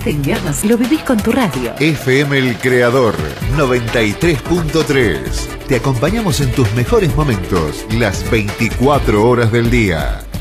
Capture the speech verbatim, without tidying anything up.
Este invierno lo vivís con tu radio. F M El Creador noventa y tres punto tres. Te acompañamos en tus mejores momentos las veinticuatro horas del día.